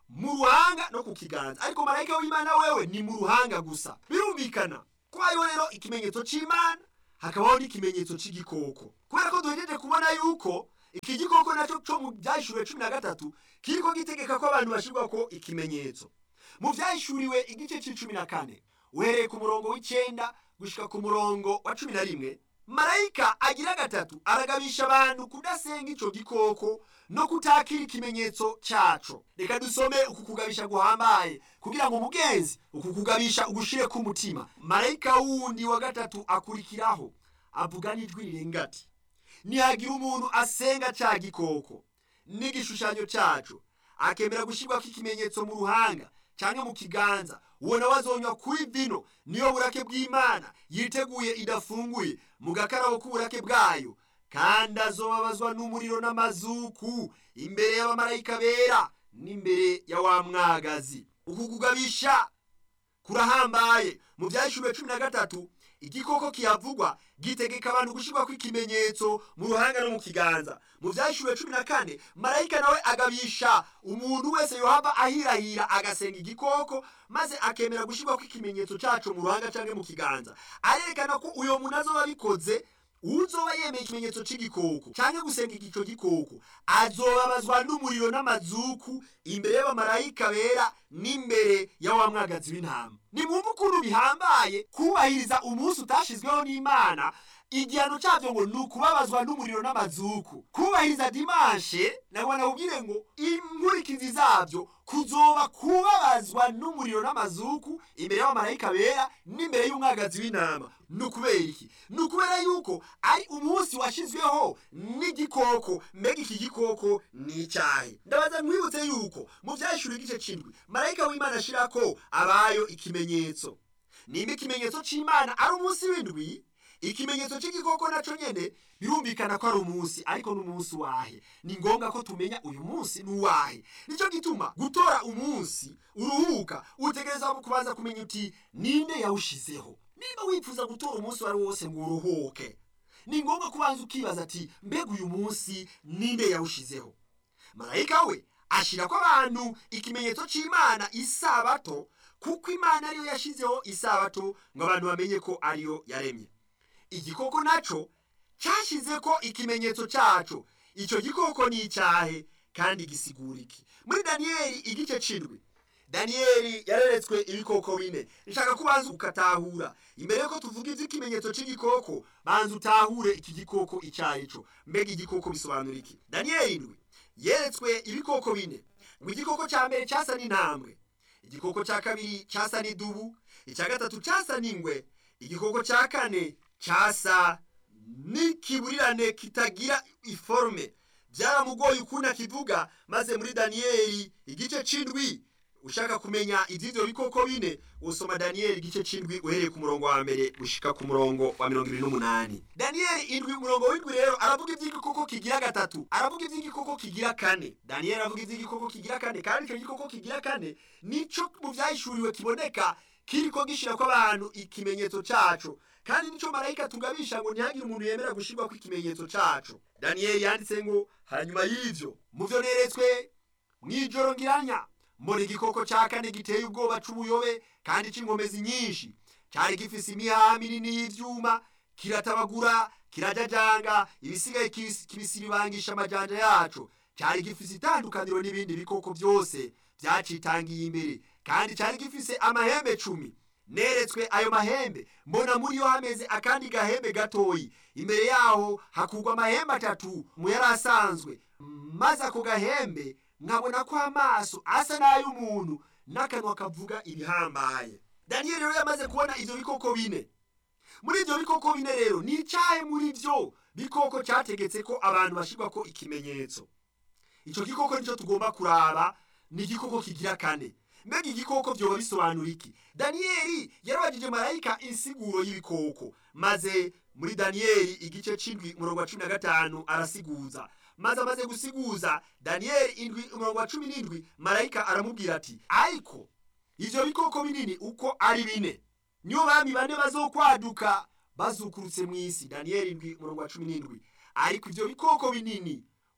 mu ruhanga no ku kiganza, ariko marayika w'Imana wewe ni mu ruhanga gusa. Birumvikana ko hariho rero ikimenyetso c'Imana hakabaho n'ikimenyetso c'igikoko, kubera ko duhejeje kubona yuko iki gikoko naco co mu Vyahishuriwe cumi na gatatu kiriko gitegeka ko abantu bashirwako ikimenyetso. Mu Vyahishuriwe igice c'icumi na kane uhereye ku murongo w'icenda gushika ku murongo wa cumi na rimwe, marayika agira gatatu aragabisha abantu kudasenga ico gikoko no kutakira ikimenyetso caco. Reka dusome uku kugabisha guhambaye kugira ngo umugenzi uku kugabisha ugushire ku mutima. Marayika wundi wa gatatu akurikiraho avuga n'ijwi rirenga ati, nihagira umuntu asenga ca gikoko n'igishushanyo caco akemera gushirwako ikimenyetso mu ruhanga canke mu kiganza, uwo nawe azonywa kuri vino niyo burake bw'Imana yiteguye idafunguye mu gakarabo k'uburake bwayo, kandi azobabazwa n'umuriro n'amazuku imbere y'abamarayika bera n'imbere ya wa mwagazi. Uku kugabisha kurahambaye. Mu Vyahishuriwe cumi na gatatu igikoko kiyavugwa gitegeka abantu gushirwako ikimenyetso mu ruhanga no mu kiganza. Mu Vyahishuriwe cumi na kane marayika nawe agabisha umuntu wese yohava ahirahira agasenga igikoko maze akemera gushirwako ikimenyetso caco mu ruhanga canke mu kiganza, arerekana ko uyo muntu azoba bikoze, uzoba yemeye ikimenyetso c'igikoko canke gusenga igico gikoko azobabazwa n'umuriro n'amazuku imbere y'abamarayika bera n'imbere ya wa mwagazi w'intama. Nimwumve ukuntu bihambaye kubahiriza umunsi utashizweho n'Imana. Igihano cyavyo ngo nukubabazwa n'umuriro n'amazuku. Kubahiriza dimanche nabwo nakubwire ngo inkurikizi zavyo kuzoba kubabazwa n'umuriro n'amazuku imbere y'abamarayika bera n'imbere y'umwagazi w'intama. Nukubera iki? Nukubera yuko ari umunsi washizweho n'igikoko. Mbega iki gikoko ni icahe? Ndabaza nkwibutse yuko mu Vyahishuriwe igice c'indwi marayika w'Imana ashirako abayo ikimenyetso. Nimba ikimenyetso c'Imana ari umunsi w'indwi, ikimenyetso c'igikoko naco nyene birumvikana ko ari umunsi, ariko n'umunsi wahe? Ni ngombwa ko tumenya uyu munsi n'uwahe. Nico gituma gutora umunsi uruhuka utegereza kubanza kumenya uti ninde yawushizeho. Niba wifuza gutora umunsi wari wose ngo uruhuke, ni ngombwa kubanza ukibaza ati mbega uyu munsi ninde yawushizeho. Marayika we ashirako abantu ikimenyetso c'Imana isabato, kuko Imana ariyo yashizeho isabato ngo abantu bamenye ko ariyo yaremye. Igikoko naco cyashizeko ikimenyetso caco. Ico gikoko ni icahe kandi gisigura iki? Muri Daniyeli igice c'indwi Daniyeli yareretswe ibikoko bine. Nshaka kubanza ukatahura imbere yuko tuvuga ivy'ikimenyetso c'igikoko, banza utahure iki gikoko icahe co. Mbega igikoko bisobanura iki? Daniyeli indwi yeretswe ibikoko bine. Ngo igikoko ca mbere cyasa n'intambwe, igikoko ca kabiri cyasa n'idubu, icya gatatu cyasa n'ingwe, igikoko ca kane cyasa n'ikiburirane kitagira iforme. Byaramugoye ukuna kivuga, maze muri Daniyeli igice c'indwi ushaka kumenya ivy'ivyo bikoko bine usoma Daniyeli igice c'indwi uhereye ku murongo wa mbere ushika ku murongo wa mirongo ibiri n'umunani. Daniyeli indwi umurongo w'indwi rero aravuga ivy'igikoko kigira gatatu, aravuga ivy'igikoko kigira kane. Daniyeli aravuga ivy'igikoko kigira kane, kandi ico gikoko kigira kane nico mu Vyahishuriwe kiboneka kiriko gishirako abantu ikimenyetso caco, kandi nico marayika tugabisha ngo ntihagire umuntu yemera gushirwako ikimenyetso caco. Daniyeli yanditse ngo hanyuma y'ivyo mu vyo neretswe mw'ijoro ngiranya mbona igikoko ca kane giteye ubwoba c'ubuyobe kandi c'inkomezi nyinshi, cari gifise imihaha minini y'ivyuma, kiratabagura kirajajanga ibisigaye kibisiribangisha amajanja yaco. Cari gifise itandukaniro n'ibindi bikoko vyose vyacitangiye imbere, kandi cari gifise amahembe cumi. Neretswe ayo mahembe mbona muri yo hameze akandi gahembe gatoyi, imbere yaho hakurwa amahembe atatu mu yari asanzwe, maze ako gahembe nkabona ko amaso asa n'ay'umuntu n'akanwa kavuga ibihambaye. Daniyeli rero yamaze kubona ivyo bikoko bine. Muri ivyo bikoko bine rero ni icahe muri vyo bikoko cyategetse ko abantu bashirwako ikimenyetso? Ico gikoko nico tugomba kuraba, ni igikoko kigira kane. Mbega igikoko vyoba bisobanura iki? Daniyeli yarabajije marayika insiguro y'ibikoko, maze muri Daniyeli igice c'indwi umurongo wa cumi na gatanu arasiguza. Maze amaze gusiguza Daniyeli indwi umurongo wa cumi n'indwi marayika aramubwira ati, ariko ivyo bikoko binini uko ari bine niyo bami bane bazokwaduka bazukurutse mw'isi. Daniyeli indwi umurongo wa cumi n'indwi ariko ivyo bikoko binini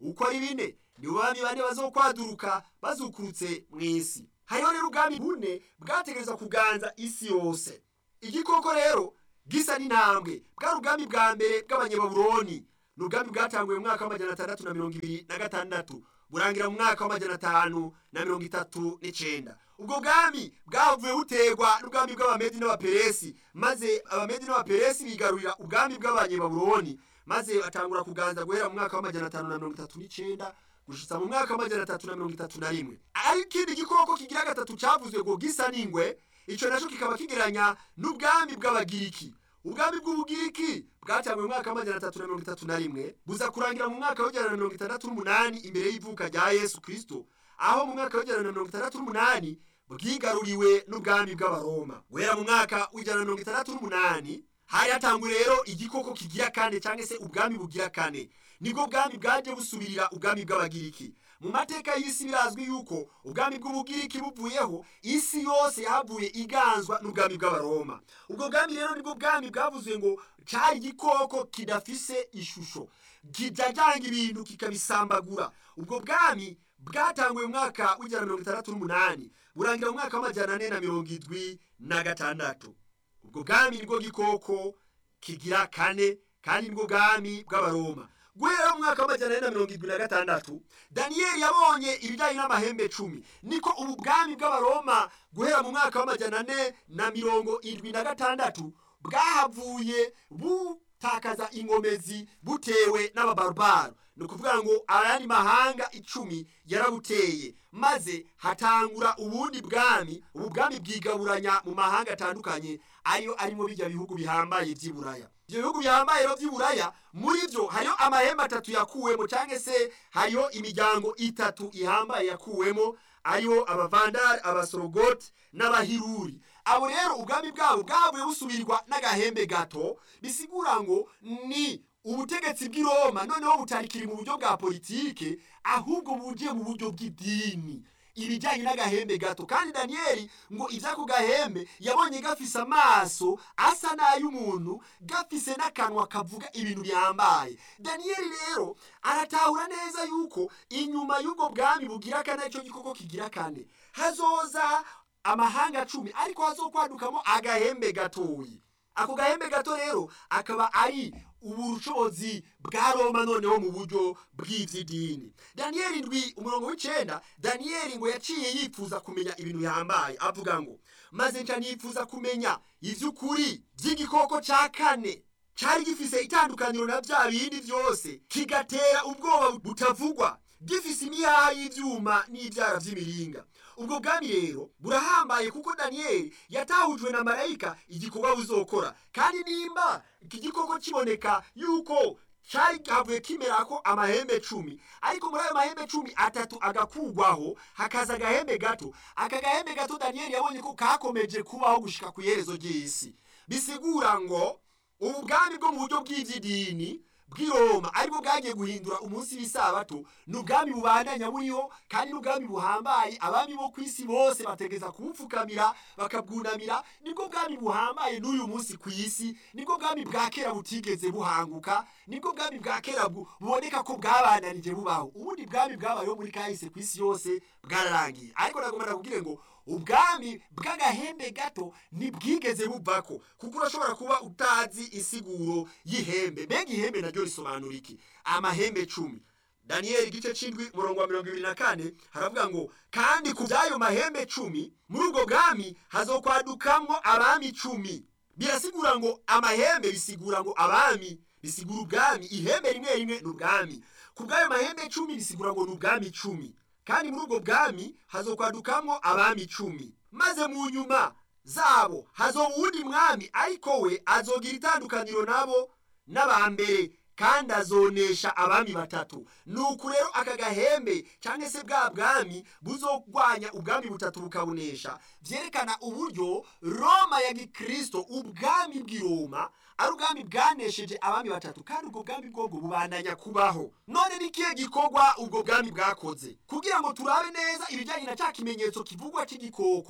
uko ari bine nibo bami bane bazokwaduruka bazukurutse mu isi. hariho rero ubwami bune bwategereza kuganza isi yose. igikoko rero gisa n'intambwe bwari ubwami bwa mbere bw'abanyababuloni. ni ubwami bwatanguye mu mwaka w'amajana atandatu na mirongo ibiri na gatandatu burangira mu mwaka w'amajana atanu na mirongo itatu n'icenda. ubwo bwami bwavuye butegwa n'ubwami bw'abamedi n'abaperesi, maze abamedi n'abaperesi bigarurira ubwami bw'abanyababuloni, maze batangura kuganza guhera mu mwaka w'amajana atanu na mirongo itatu n'icenda gushitsa mu mwaka w'amajana atatu na mirongo itatu na rimwe. ariko ikindi gikoko kigira gatatu cavuzwe ngo gisa n'ingwe, ico naco kikaba kigeranya n'ubwami bw'abagiriki. ubwami bw'ubugiriki bwatanguye mu mwaka w'amajana atatu na mirongo itatu na rimwe buza kurangira mu mwaka w'ijana na mirongo itandatu n'umunani imbere y'ivuka rya Yesu Kristo, aho mu mwaka w'ijana na mirongo itandatu n'umunani bwigaruriwe n'ubwami bw'abaroma. guhera mu mwaka w'ijana na mirongo itandatu n'umunani hari hatanguye rero igikoko kigira kane cyangwa se ubwami bugira kane. nibwo bwami bwaje busubirira ubwami bw'abagiriki. mu mateka y'isi birazwi yuko ubwami bw'ubugiriki buvuyeho, isi yose yahavuye iganzwa n'ubwami bw'abaroma. ubwo bwami rero nibwo bwami bwavuze ngo cyari igikoko kidafise ishusho, kijajanga ibintu kikabisambagura. ubwo bwami bwatanguye mu mwaka w'ijana na mirongo itandatu n'umunani burangira mu mwaka w'amajana ane na mirongo indwi na gatandatu. ubwo bwami nibwo gikoko kigira kane kandi nibwo bwami bw'abaroma. guhera mu mwaka w'amajana ane na mirongo indwi na gatandatu Daniyeli yabonye ibijyanye n'amahembe cumi. niko ubu bwami bw'abaroma guhera mu mwaka w'amajana ane na mirongo indwi na gatandatu bwahavuye butakaza ingomezi butewe n'ababarubaro. ni ukuvuga ngo ayandi mahanga icumi yarabuteye, maze hatangura ubundi bwami. ubu bwami bwigaburanya mu mahanga atandukanye, ariyo arimo bijya bihugu bihambaye by'i Buraya. ibyo bihugu bihambaye rero by'i Buraya, muri byo hariho amahembe atatu yakuwemo, cyangwa se hariho imiryango itatu ihambaye yakuwemo, ariho abavandari, abasorogoti n'abahiruri. abo rero ubwami bwabo bwavuye busubirwa n'agahembe gato, bisigura ngo ni ubutegetsi bw'i Roma noneho butarikiri mu buryo bwa politike, ahubwo bugiye mu buryo bw'idini, ibijyanye n'agahembe gato. kandi Daniyeli ngo iby'ako gahembe yabonye gafise amaso asa n'ay'umuntu, gafise n'akanwa kavuga ibintu bihambaye. Daniyeli rero aratahura neza yuko inyuma y'ubwo bwami bugira kane, icyo gikoko kigira kane, hazoza amahanga cumi, ariko hazokwadukamo agahembe gatoyi. ako gahembe gato rero akaba ari ubushobozi bwa Roma noneho mu buryo bw'iby'idini. Daniyeli indwi umurongo w'icenda, Daniyeli ngo yaciye yifuza kumenya ibintu bihambaye, avuga ngo maze nca nifuza kumenya ivy'ukuri by'igikoko ca kane cari gifise itandukaniro na bya bindi byose, kigatera ubwoba butavugwa, gifise imihaha y'ivyuma n'ivyara vy'imiringa. ubwo bwami rero burahambaye kuko Daniyeli yatahujwe na marayika igikorwa buzokora. kandi nimba iki gikoko kiboneka yuko cyari gavuye kimerako amahembe cumi, ariko muri ayo mahembe cumi atatu agakugwaho hakaza agahembe gato, aka gahembe gato Daniyeli yabonye ko kakomeje kubaho gushika ku iherezo ry'isi. bisigura ngo ubu bwami bwo mu buryo bw'ivy'idini bw'i Roma aribwo bwagiye guhindura umunsi w'isabato, n'ubwami bubandanya buriho kandi n'ubwami buhambaye. abami bo kw'isi bose bategeza kubupfukamira bakabwunamira. nibwo bwami buhambaye n'uyu munsi ku isi, nibwo bwami bwa kera butigeze buhanguka, nibwo bwami bwa kera buboneka ko bwabananije bubaho. ubundi bwami bwabayeho muri kahise ku isi yose bwararangiye, ariko nagomba nakubwire ngo ubwami bw'agahembe gato ntibwigeze buvako, kuko urashobora kuba utazi insiguro y'ihembe. mbega ihembe naryo risobanura iki? amahembe cumi. Daniyeli igice c'indwi umurongo wa mirongo ibiri na kane haravuga ngo kandi ku by'ayo mahembe cumi muri ubwo bwami hazokwadukamwo abami cumi. birasigura ngo amahembe bisigura ngo abami, bisigura ubwami. ihembe rimwe rimwe ni ubwami. ku bw'ayo mahembe cumi bisigura ngo ni ubwami cumi. kandi muri ubwo bwami hazokwadukamwo abami cumi. maze mu nyuma zabo hazoba uwundi mwami, ariko we azogira itandukaniro nabo n'abambere, kandi azonesha abami batatu. nuko rero aka gahembe cyangwa se bwa bwami buzogwanya ubwami butatu bukabunesha. vyerekana uburyo Roma ya gikristo, ubwami bw'i Roma ari ubwami bwanesheje abami batatu, kandi ubwo bwami bwobwo bubandanya kubaho. none ni kihe gikorwa ubwo bwami bwakoze? kugira ngo turabe neza ibijyanye na cya kimenyetso kivugwa cy'igikoko,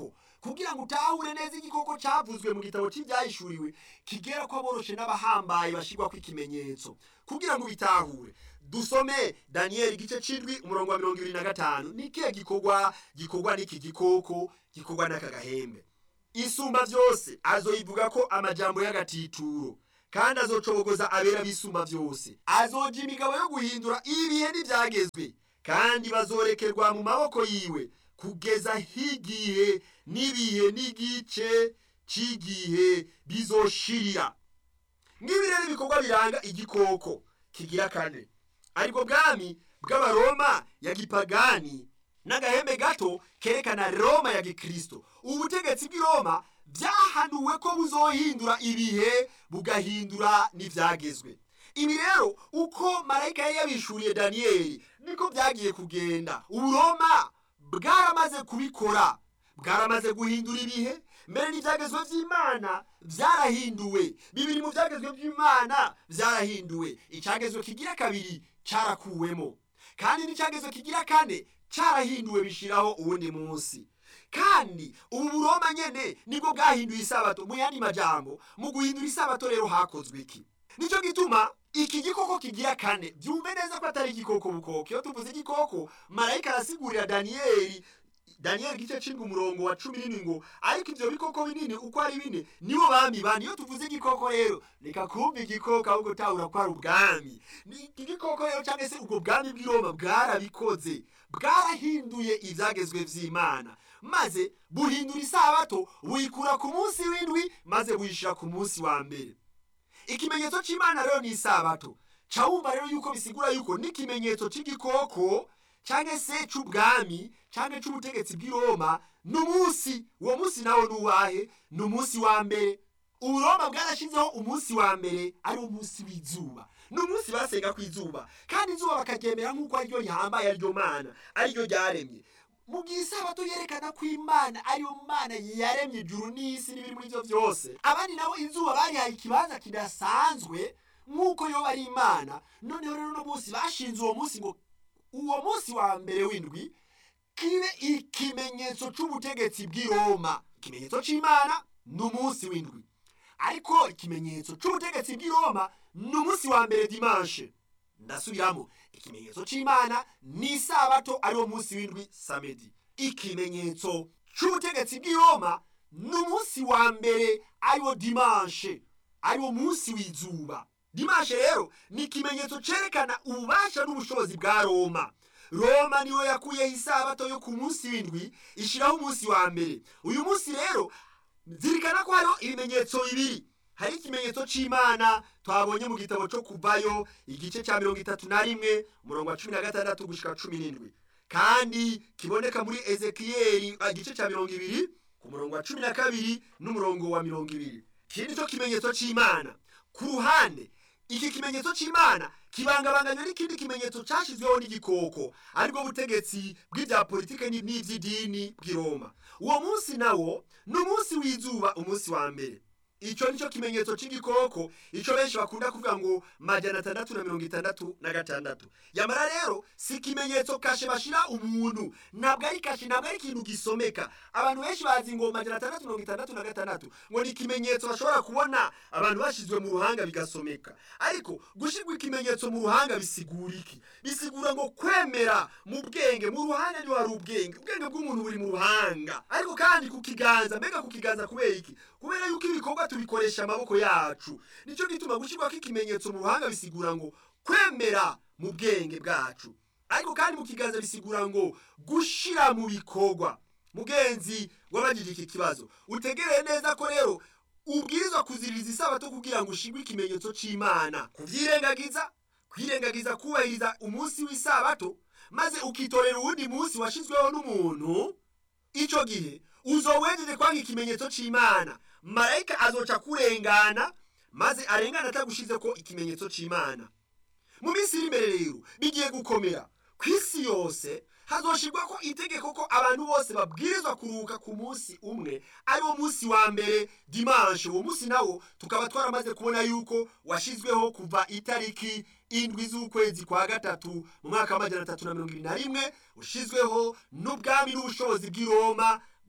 kugira ngo utahure neza igikoko cyavuzwe mu gitabo cy'ibyahishuriwe kigera ko aboroshe n'abahambaye bashirwa ku ikimenyetso. Kugira ngo bitahure, dusome Daniyeli igice c'indwi umurongo wa mirongo ibiri na gatanu. Ni kihe gikorwa gikorwa n'iki gikoko gikorwa n'aka gahembe? Isumba vyose azoyivuga ko amajambo y'agatituro, kandi azocobogoza abera bisumba vyose. Azoja imigabo yo guhindura ibihe n'ivyagezwe, kandi bazorekerwa mu maboko yiwe kugeza higihe n'ibihe n'igice c'igihe bizoshirira. Ngibi rero ibikorwa biranga igikoko kigira kane, ariko bwami bw'abaroma ya gipagani n'agahembe gato kerekana Roma ya gikristo. Ubutegetsi bw'i Roma byahanuwe ko buzohindura ibihe bugahindura n'ivyagezwe. Ibi rero uko marayika yari yabishuriye Daniyeli niko byagiye kugenda. Uburoma bwaramaze kubikora, bwaramaze guhindura ibihe, mbere n'ivyagezwe vy'Imana vyarahinduwe. Bibiri mu vyagezwe vy'Imana vyarahinduwe. Icagezwe kigira kabiri carakuwemo, kandi n'icagezwe kigira kane carahinduwe bishiraho uwundi munsi. Kandi ubu Buroma nyene nibwo bwahinduye isabato. Mu yandi majambo, mu guhindura isabato rero hakozwe iki? Nico gituma iki gikoko kigira kane byumve neza ko atari igikoko bukoko. Iyo tuvuze igikoko, marayika arasigurira Daniyeli Daniyeli gice c'indwi umurongo wa cumi n'indwi ngo ariko ivyo bikoko binini uko ari bine nibo bami bane. Iyo tuvuze igikoko rero, reka kumva igikoko ahubwo tahura ko ari ubwami. Ni igikoko rero cyangwa se ubwo bwami bw'i Roma bwarabikoze, bwarahinduye ivyagezwe vy'Imana, maze buhindura isabato buyikura ku munsi w'indwi maze buyishira ku munsi wa mbere. Ikimenyetso c'Imana rero ni isabato. Cawumva rero yuko bisigura yuko n'ikimenyetso c'igikoko canke se c'ubwami canke c'ubutegetsi bw'i Roma n'umunsi. Uwo munsi nawo nuwahe? N'umunsi wa mbere. Uroma bwarashizeho umunsi wa mbere ari umunsi w'izuba. N'umunsi basenga kw'izuba, kandi izuba bakaryemera nk'uko ariryo rihambaye, ariryo Mana, ariryo ryaremye. Mu gihe isabato yerekana ko Imana ariyo Mana yaremye ijuru n'isi n'ibiri muri byo vyose, abandi nabo izuba barihaye ikibanza kidasanzwe nk'uko yo bari Imana. Noneho rero no munsi bashinze uwo munsi ngo uwo munsi wa mbere w'indwi kibe ikimenyetso c'ubutegetsi bw'i Roma. Ikimenyetso c'Imana n'umunsi w'indwi, ariko ikimenyetso c'ubutegetsi bw'i Roma n'umunsi wa mbere dimanche. Ndasubiramo, ikimenyetso c'Imana ni sabato ariwo munsi w'indwi samedi. Ikimenyetso c'ubutegetsi bw'i Roma n'umunsi wa mbere ariwo dimanche, ariwo munsi w'izuba. Dimanche rero ni ikimenyetso cerekana ububasha n'ubushobozi bwa Roma. Roma niyo yakuyeho isabato yo ku munsi w'indwi ishiraho umunsi wa mbere. Uyu munsi rero zirikana ko hariho ibimenyetso bibiri. Hari ikimenyetso c'Imana twabonye mu gitabo cyo Kuvayo igice ca mirongo itatu na rimwe umurongo wa cumi na gatandatu gushika cumi n'indwi, kandi kiboneka muri Ezekiyeli igice ca mirongo ibiri ku murongo wa cumi na kabiri n'umurongo wa mirongo ibiri. Kindi cyo kimenyetso c'Imana. Ku ruhande, iki kimenyetso c'Imana kibangabanganywe n'ikindi kimenyetso cashizweho n'igikoko, aribwo butegetsi bw'ivya politike n'ivy'idini bw'i Roma. Uwo munsi nawo n'umunsi w'izuba, umunsi wa mbere. Ico nico kimenyetso c'igikoko, ico benshi bakunda kuvuga ngo majana atandatu na mirongo itandatu na gatandatu. Yamara rero si kimenyetso kashe bashira umuntu, ntabwo ari kashe, ntabwo ari ikintu gisomeka. Abantu benshi bazi ngo majana atandatu mirongo itandatu na gatandatu ngo ni ikimenyetso bashobora kubona abantu bashizwe mu ruhanga bigasomeka. Ariko gushirwa ikimenyetso mu ruhanga bisigura iki? Bisigura ngo kwemera mu bwenge. Mu ruhanga niho hari ubwenge, ubwenge bw'umuntu buri mu ruhanga. Ariko kandi ku kiganza, mbega ku kiganza kubera iki? Kubera yuko ibikorwa tubikoresha amaboko yacu. Nico gituma gushirwa k'ikimenyetso mu ruhanga bisigura ngo kwemera mu bwenge bwacu. Ariko kandi mu kiganza bisigura ngo gushira mu bikorwa. Mugenzi wabajije iki kibazo, utegereye neza ko rero ubwirizwa kuziririza isabato kugira ngo ushirwe ikimenyetso c'Imana. Kuvyirengagiza, kwirengagiza kubahiriza umunsi w'isabato, maze ukitorera uwundi munsi washizweho n'umuntu, ico gihe uzowejeje kwanga ikimenyetso c'Imana. Marayika azoca kurengana, maze arengana atagushize ko ikimenyetso c'Imana. Mu minsi iri imbere rero bigiye gukomera. Kw'isi yose hazoshirwa ko itegeko ko abantu bose babwirizwa kuruhuka ku munsi umwe, ari wo munsi wa mbere dimanche. Uwo munsi nawo tukaba twaramaze kubona yuko washizweho kuva itariki indwi z'ukwezi kwa gatatu mu mwaka wa majana atatu na mirongo ibiri na rimwe, ushizweho n'ubwami n'ubushobozi bw'i Roma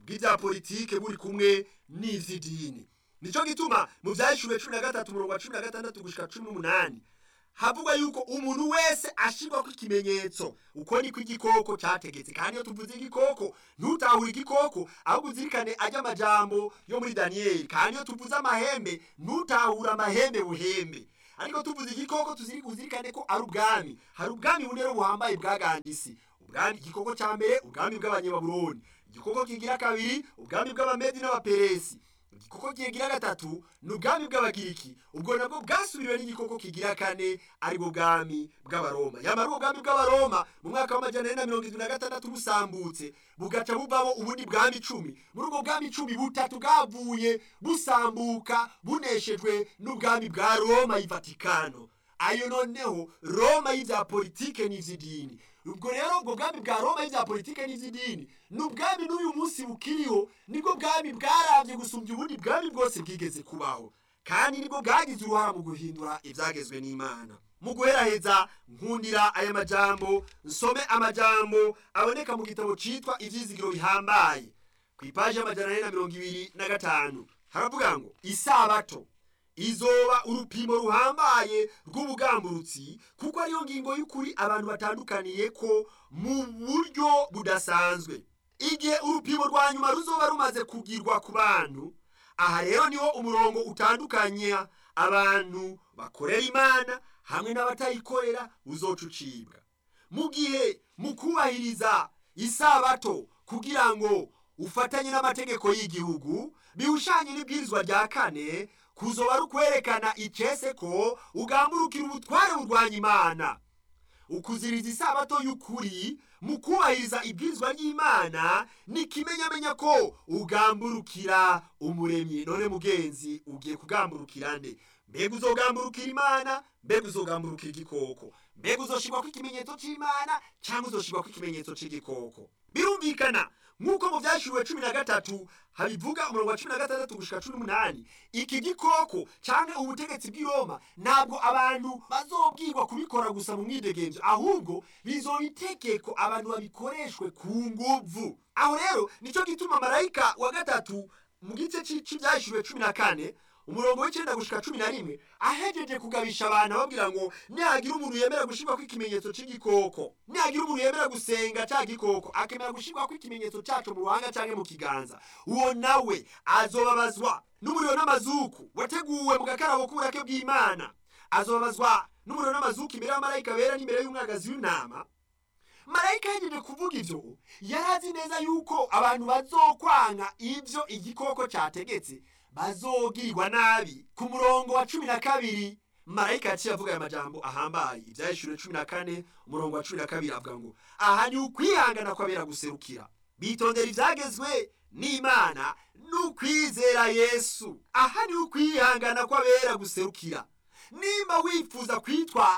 bw'ibya politike buri kumwe n'ivy'idini. Nico gituma mu vyahishuriwe cumi na gatatu umurongo wa cumi na gatandatu gushika cumi n'umunani havuga yuko umuntu wese ashirwako ikimenyetso, uko niko igikoko cyategetse. Kandi iyo tuvuze igikoko ntutahure igikoko, ahubwo uzirikane ajya amajambo yo muri Daniyeli. Kandi iyo tuvuze amahembe ntutahure amahembe buhembe, ariko tuvuze igikoko tuzirikane ko ari ubwami. Hari ubwami bunero buhambaye bwagandisi, ubwami igikoko cya mbere ubwami bw'abanyababuloni, igikoko kigira kabiri ubwami bw'abamedi n'abaperesi, igikoko kigira gatatu n'ubwami bw'abagiriki, ubwo nabwo bwasubiriwe n'igikoko kigira kane aribwo bwami bw'abaroma. Yamara ubwo bwami bw'abaroma mu mwaka w'amajana ane na mirongo irindwi na gatandatu busambutse, bugaca buvamo ubundi bwami icumi. Muri ubwo bwami icumi butatu bwavuye busambuka buneshejwe n'ubwami bwa Roma y'Ivatikano, ayo noneho Roma y'ivya politike n'ivy'idini. Ubwo rero ubwo bwami bwa Roma y'ivya politike n'ivy'idini n'ubwami n'uyu munsi bukiriho, nibwo bwami bwaravye gusumbya ubundi bwami bwose bwigeze kubaho, kandi nibwo bwagize uruhara mu guhindura ivyagezwe n'Imana. Mu guheraheza nkundira aya majambo, nsome amajambo aboneka mu gitabo citwa Ivyizigiro bihambaye kw'ipaji y'amajana ane na mirongo ibiri na gatanu. Haravuga ngo isabato izoba urupimo ruhambaye rw'ubugamburutsi, kuko ariyo ngingo y'ukuri abantu batandukaniye ko mu buryo budasanzwe. Igihe urupimo rwa nyuma ruzoba rumaze kugirwa ku bantu, aha rero niho umurongo utandukanya abantu bakorera Imana hamwe n'abatayikorera uzoca ucibwa. Mu gihe mu kubahiriza isabato kugira ngo ufatanye n'amategeko y'igihugu bihushanye n'ibwirizwa rya kane, kuzoba rukwerekana icese ko ugamburukira ubutware burwanya Imana. Ukuziriza isabato y'ukuri mu kubahiriza ibwirizwa ry'Imana ni kimenyamenya ko ugamburukira umuremyi. None mugenzi, ugiye kugamburukira nde? Mbega uzogamburukira Imana? Mbega uzogamburukira igikoko? Mbega uzoshirwako ikimenyetso c'Imana cyangwa uzoshirwako ikimenyetso c'igikoko? Birumvikana nk'uko mu vyahishuriwe cumi na gatatu habivuga umurongo wa cumi na gatandatu gushika cumi n'umunani, iki gikoko canke ubutegetsi bw'i Roma ntabwo abantu bazobwirwa kubikora gusa mu mwidegemvyo, ahubwo bizoba itegeko abantu babikoreshwe ku nguvu. Aho rero nico gituma marayika wa gatatu mu gice c'ivyahishuriwe cumi na kane umurongo w'icenda gushika cumi na rimwe ahejeje kugabisha abantu ababwira ngo nihagira umuntu yemera gushirwako ikimenyetso c'igikoko, nihagira umuntu yemera gusenga ca gikoko akemera gushirwako ikimenyetso caco mu ruhanga canke mu kiganza, uwo nawe azobabazwa n'umuriro n'amazuku wateguwe mu gakarabo k'uburake bw'Imana. Azobabazwa n'umuriro n'amazuku imbere y'amarayika bera n'imbere y'umwagazi w'intama. Marayika yahejeje kuvuga ivyo yarazi neza yuko abantu bazokwanga ivyo igikoko categetse bazogirirwa nabi. Ku murongo wa cumi na kabiri marayika yaciye avuga aya majambo ahambaye. Ivyahishuriwe cumi na kane umurongo wa cumi na kabiri avuga ngo aha ni ukwihangana kw'abera guserukira, bitondera ivyagezwe n'Imana n'ukwizera Yesu. Aha ni ukwihangana kw'abera guserukira. Nimba wifuza kwitwa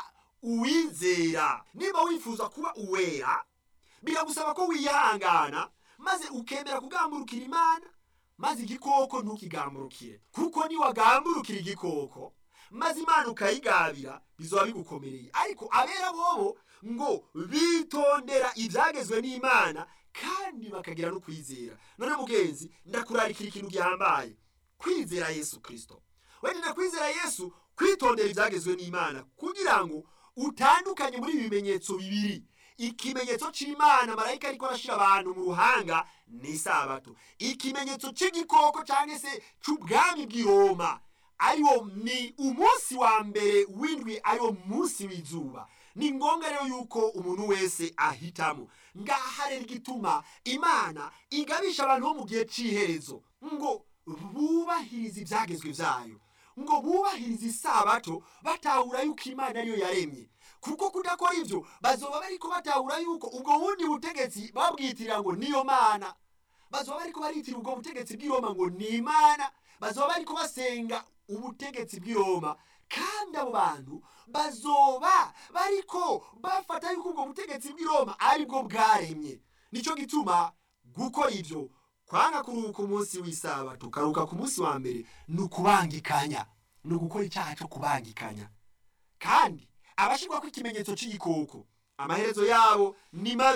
uwizera, nimba wifuza kuba uwera, biragusaba ko wihangana maze ukemera kugamburukira Imana, maze igikoko ntukigamburukire. Kuko ni wagamburukira igikoko maze Imana ukayigabira, bizoba bigukomereye. Ariko abera bobo ngo bitondera ivyagezwe n'Imana kandi bakagira no kwizera. None mugenzi, ndakurarikira ikintu gihambaye: kwizera Yesu Kristo. Wenda kwizera Yesu, kwitondera ivyagezwe n'Imana kugira ngo utandukanye muri ibimenyetso bibiri. Ikimenyetso c'Imana marayika ariko arashira abantu mu ruhanga ni sabato. Ikimenyetso c'igikoko canke se c'ubwami bw'i Roma ariwo ni umunsi wa mbere w'indwi, ariwo munsi w'izuba. Ni ngombwa rero yuko umuntu wese ahitamo. Ngaha rero igituma Imana igabisha abantu bo mu gihe c'iherezo ngo bubahiriza ivyagezwe vyayo, ngo bubahiriza isabato batahura yuko Imana ariyo yaremye. Kuko kudakora ivyo bazoba bariko batahura yuko ubwo bundi butegetsi babwitirira ngo niyo Mana, bazoba bariko baritira ubwo butegetsi bw'i Roma ngo ni Imana, bazoba bariko basenga ubutegetsi bw'i Roma, kandi abo bantu bazoba bariko bafata yuko ubwo butegetsi bw'i Roma aribwo bwaremye. Nico gituma gukora ivyo, kwanga kuruhuka umunsi w'isabato ukaruhuka ku munsi wa mbere, ni ukubangikanya, ni ugukora icyaha cyo kubangikanya. Kandi abashirwako ikimenyetso c'igikoko amaherezo yabo ni mabi.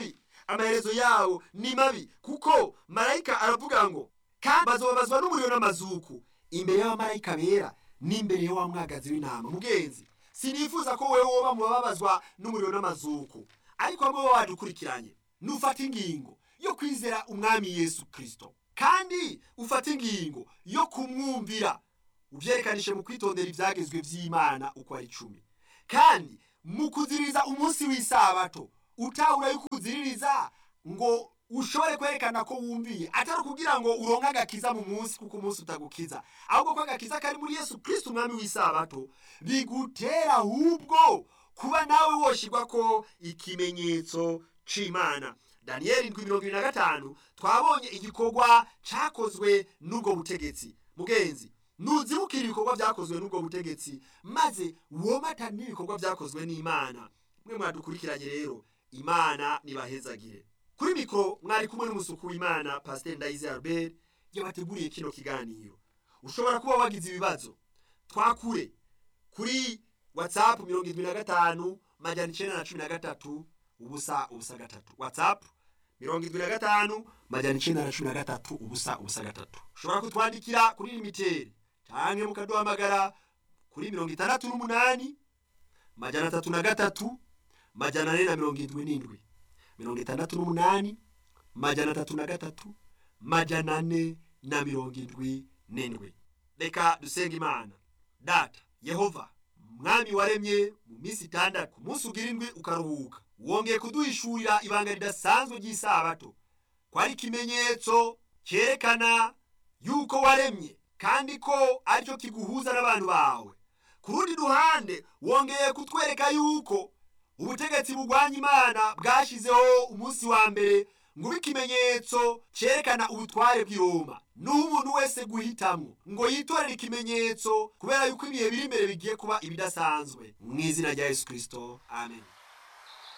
amaherezo yawo ni mabi, kuko marayika aravuga ngo kandi bazobabazwa n'umuriro n'amazuku imbere y'abamarayika bera n'imbere ya wa mwagazi w'intama. Mugenzi, sinifuza ko wewe woba mu bababazwa n'umuriro n'amazuku, ariko hamwe wowe wadukurikiranye nufata ingingo yo kwizera umwami Yesu Kristo kandi ufata ingingo yo kumwumvira, ubyerekanishe mu kwitondera ibyagezwe by'Imana uko ari icumi, kandi mu kuziririza umunsi w'isabato utahura yuko uziririza ngo ushobore kwerekana ko wumviye, atari kugira ngo uronke agakiza mu munsi kuko umunsi utagukiza, ahubwo ko agakiza kari muri Yesu Kristo umwami w'isabato, bigutera ahubwo kuba nawe woshirwa ko ikimenyetso c'Imana. Daniyeli indwi mirongo ibiri na gatanu twabonye igikorwa cakozwe n'ubwo butegetsi. Mugenzi, nuzibukira ibikorwa byakozwe n'ubwo butegetsi maze womata n'ibikorwa byakozwe n'Imana. Mwe mwadukurikiranye rero, Imana nibahezagire. Kuri mikro mwari kumwe n'umusuku w'Imana Pasteur Ndayize Albert yabateguriye kino kiganiro. Ushobora kuba wagize ibibazo, twakure kuri WhatsApp mirongo irindwi na gatanu majana icenda na cumi na gatatu ubusa ubusa gatatu. WhatsApp mirongo irindwi na gatanu majana icenda na cumi na gatatu ubusa ubusa gatatu. Ushobora kutwandikira kuri limiteri canke mukaduhamagara kuri mirongo itandatu n'umunani majana atatu na gatatu majana ane na mirongo indwi n'indwi. mirongo itandatu n'umunani majana atatu na gatatu majana ane na mirongo indwi n'indwi. Reka dusenga Imana. Data Yehova, mwami waremye mu minsi itandatu, ku munsi ugira indwi ukaruhuka, wongeye kuduhishurira ibanga ridasanzwe ry'isabato, kwari ikimenyetso cyerekana yuko waremye kandi ko aricyo kiguhuza n'abantu bawe. Ku rundi ruhande wongeye kutwereka yuko ubutegetsi bugwanya Imana bwashizeho umunsi wa mbere ngo ikimenyetso cyerekana ubutware bw'Iroma. Nuho umuntu wese guhitamwo ngo yitorere ikimenyetso kubera yuko ibihe biri imbere bigiye kuba ibidasanzwe. Mu izina rya Yesu Kristo, amen.